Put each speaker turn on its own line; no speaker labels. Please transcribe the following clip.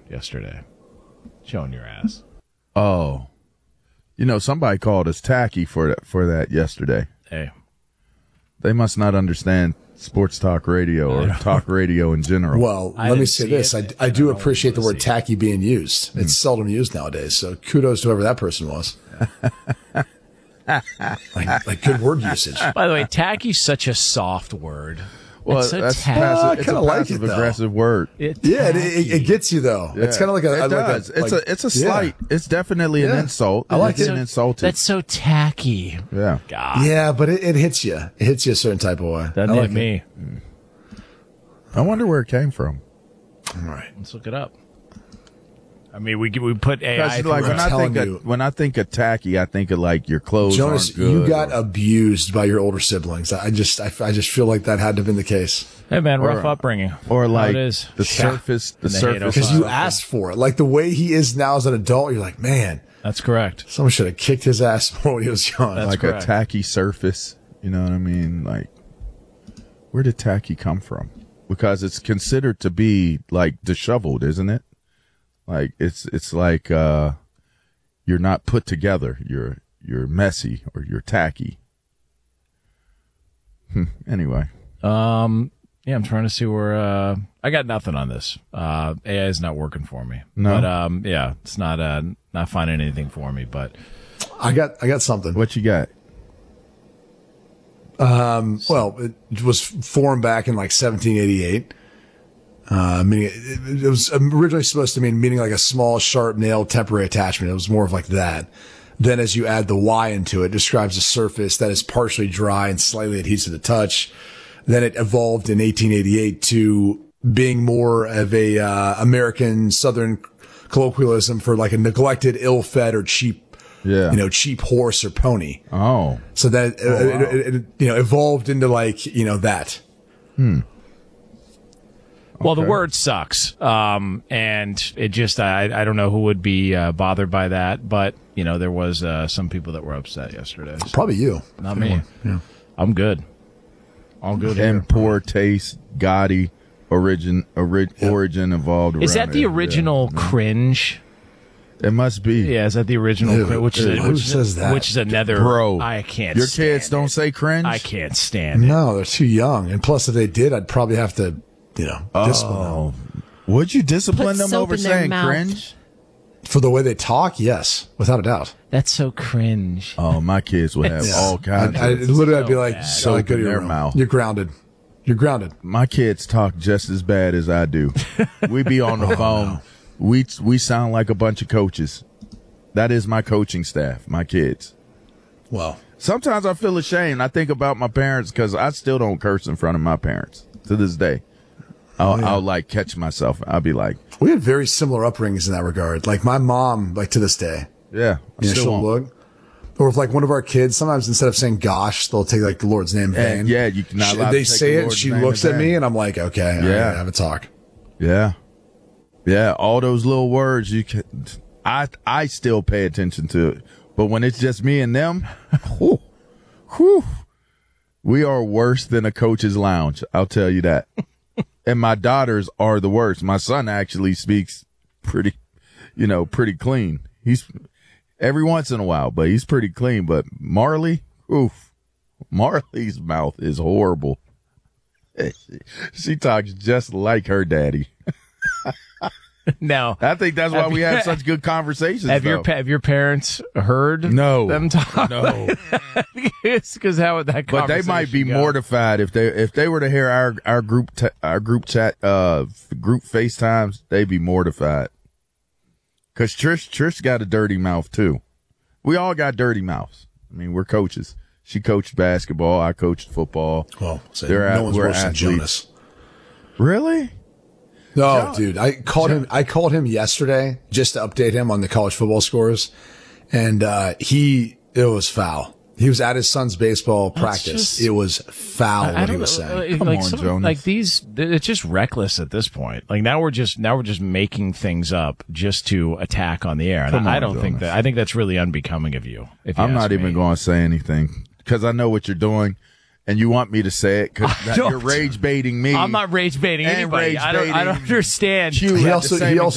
yesterday. Showing your ass.
Oh. Somebody called us tacky for that yesterday.
Hey.
They must not understand sports talk radio or talk radio in general.
Well, let me say this. I do appreciate the word tacky being used. It's seldom used nowadays, so kudos to whoever that person was. like good word usage.
By the way, tacky's such a soft word.
Well,
it's so
that's
tacky.
it's a passive-aggressive word.
It gets you though. Yeah. It's kind of like a.
It does. It's a slight. Yeah. It's definitely an insult.
I like it.
Insulted.
That's so tacky.
Yeah.
God.
Yeah, but it hits you. It hits you a certain type of way.
Doesn't hit me.
I wonder where it came from.
All right,
let's look it up. I mean, we put AI.
When I think of tacky, I think of like your clothes.
Jonas,
aren't good
you got abused by your older siblings. I just feel like that had to have been the case.
Hey man, rough upbringing.
Or like
it is.
the surface,
because you asked for it. Like the way he is now as an adult, you're like, man,
that's correct.
Someone should have kicked his ass more when he was young.
That's
like
correct.
A tacky surface. You know what I mean? Like, where did tacky come from? Because it's considered to be like disheveled, isn't it? Like it's like you're not put together. You're messy or you're tacky. Anyway.
Yeah, I'm trying to see where I got nothing on this. AI is not working for me.
No.
But yeah, it's not finding anything for me, but
I got something.
What you got?
Well, it was formed back in like 1788. Meaning it was originally supposed to meaning like a small, sharp nail temporary attachment. It was more of like that. Then as you add the Y into it, describes a surface that is partially dry and slightly adhesive to touch. Then it evolved in 1888 to being more of a American Southern colloquialism for like a neglected, ill-fed, or cheap, cheap horse or pony.
Oh,
so that it evolved into like that.
Well, the word sucks, and it just I don't know who would be bothered by that, but there was some people that were upset yesterday. So.
Probably you,
not me. Yeah. I'm good. All good.
And poor taste, gaudy, origin evolved.
Is that the original cringe?
It must be.
Yeah, is that the original?
Who says that?
Which is another.
Bro,
I can't.
Your kids don't say cringe.
I can't stand it.
No, they're too young, and plus, if they did, I'd probably have to, discipline them.
Would you discipline them over saying cringe?
For the way they talk, yes, without a doubt.
That's so cringe.
Oh, my kids would have all kinds.
I'd be like,
soap
go to
in
your
their
room.
mouth.
You're grounded. You're grounded.
My kids talk just as bad as I do. We be on the phone. No. We sound like a bunch of coaches. That is my coaching staff, my kids.
Well,
sometimes I feel ashamed. I think about my parents because I still don't curse in front of my parents to this day. I'll like catch myself. I'll be like,
we had very similar upbringings in that regard. Like my mom, like to this day.
Yeah.
She'll look. Or if like one of our kids, sometimes instead of saying gosh, they'll take like the Lord's name in vain.
Yeah, you can not allowed
they
to take
say
the
it,
Lord's
she
name
looks
in
at
vain.
me, and I'm like, okay,
yeah,
have a talk.
Yeah. Yeah, all those little words I still pay attention to it. But when it's just me and them, we are worse than a coach's lounge. I'll tell you that. And my daughters are the worst. My son actually speaks pretty clean. He's every once in a while, but he's pretty clean. But Marley, Marley's mouth is horrible. She talks just like her daddy.
Now,
I think that's why we have such good conversations.
Have your parents heard them talk?
No.
It's because how would that conversation
But they might be
go?
mortified if they were to hear our group chat group FaceTimes, they'd be mortified. Cause Trish got a dirty mouth too. We all got dirty mouths. I mean, we're coaches. She coached basketball. I coached football.
Well, no one's worse than Jonas.
Really?
No, dude. I called him yesterday just to update him on the college football scores, and it was foul. He was at his son's baseball practice. It was foul what he was saying.
Come on, Jonas.
Like it's just reckless at this point. Like now we're just making things up just to attack on the air. And I don't think that. I think that's really unbecoming of you.
I'm not even going to say anything because I know what you're doing. And you want me to say it because you're rage baiting me.
I'm not rage baiting anybody. I don't understand.
He also